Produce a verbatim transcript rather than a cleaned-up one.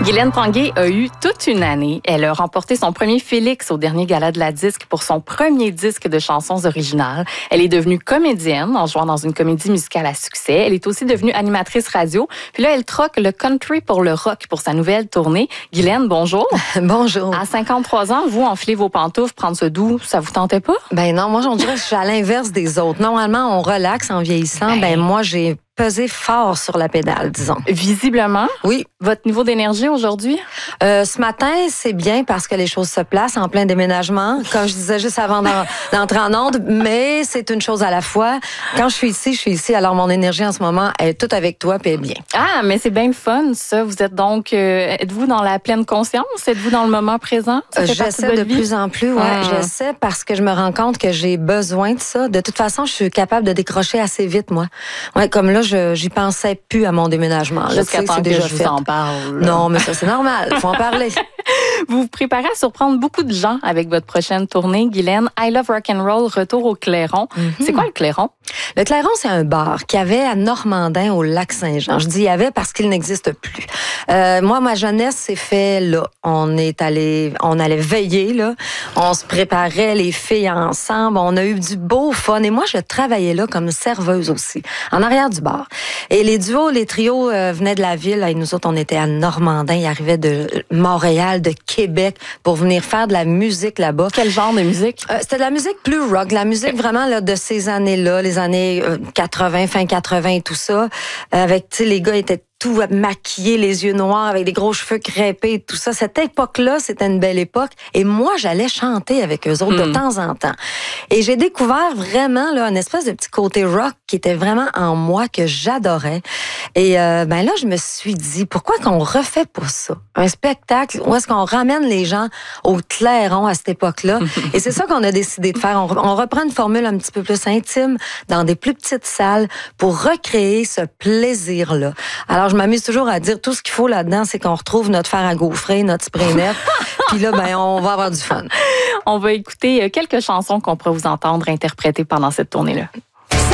Guylaine Tanguay a eu toute une année. Elle a remporté son premier Félix au dernier gala de la disque pour son premier disque de chansons originales. Elle est devenue comédienne en jouant dans une comédie musicale à succès. Elle est aussi devenue animatrice radio. Puis là, elle troque le country pour le rock pour sa nouvelle tournée. Guylaine, bonjour. Bonjour. À cinquante-trois ans, vous enfilez vos pantoufles, prendre ce doux, ça vous tentait pas? Ben non, moi, on dirait que je suis à l'inverse des autres. Normalement, on relaxe en vieillissant. Ben, ben moi, j'ai pesé fort sur la pédale, disons. Visiblement. Oui. Votre niveau d'énergie aujourd'hui? Euh, ce matin, c'est bien parce que les choses se placent en plein déménagement, comme je disais juste avant d'entrer en onde, mais c'est une chose à la fois. Quand je suis ici, je suis ici, alors mon énergie en ce moment est toute avec toi, puis elle est bien. Ah, mais c'est bien le fun, ça. Vous êtes donc, euh, êtes-vous dans la pleine conscience? Êtes-vous dans le moment présent? Euh, J'essaie de, de plus en plus, ouais. Hum. J'essaie parce que je me rends compte que j'ai besoin de ça. De toute façon, je suis capable de décrocher assez vite, moi. Ouais, comme là, je j'y pensais plus à mon déménagement. Jusqu'à temps que déjà je fait. vous en parle. Non, mais ça, c'est normal. Il faut en parler. Vous vous préparez à surprendre beaucoup de gens avec votre prochaine tournée, Guylaine. I Love Rock'n'Roll, retour au Clairon. Mm-hmm. C'est quoi le Clairon? Le Clairon, c'est un bar qu'il y avait à Normandin, au Lac-Saint-Jean. Je dis il y avait parce qu'il n'existe plus. Euh, moi, ma jeunesse s'est fait là. On est allé, on allait veiller, là. On se préparait, les filles ensemble. On a eu du beau fun. Et moi, je travaillais là comme serveuse aussi, en arrière du bar. Et les duos, les trios euh, venaient de la ville. Et nous autres, on était à Normandin. Ils arrivaient de Montréal, de Québec, pour venir faire de la musique là-bas. Quel genre de musique? Euh, c'était de la musique plus rock, de la musique vraiment là, de ces années-là, les années quatre-vingts, fin quatre-vingts et tout ça. Avec, tu sais, les gars étaient tout maquillés, les yeux noirs, avec des gros cheveux crêpés et tout ça. Cette époque-là, c'était une belle époque. Et moi, j'allais chanter avec eux autres mm. de temps en temps. Et j'ai découvert vraiment là, une espèce de petit côté rock qui était vraiment en moi, que j'adorais. Et euh, ben là, je me suis dit, pourquoi qu'on refait pas ça? Un spectacle où est-ce qu'on ramène les gens au Clairon à cette époque-là? Et c'est ça qu'on a décidé de faire. On, on reprend une formule un petit peu plus intime, dans des plus petites salles, pour recréer ce plaisir-là. Alors, je m'amuse toujours à dire tout ce qu'il faut là-dedans, c'est qu'on retrouve notre fer à gaufrer, notre spray net, puis là, ben, on va avoir du fun. On va écouter quelques chansons qu'on pourra vous entendre interpréter pendant cette tournée-là.